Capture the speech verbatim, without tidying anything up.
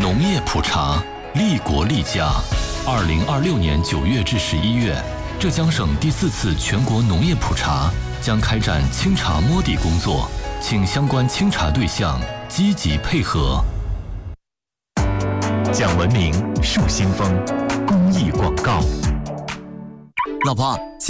农业普查，利国利家。二零二六年九月至十一月，浙江省第四次全国农业普查将开展清查摸底工作，请相关清查对象积极配合。 讲文明树新风公益广告。 老婆，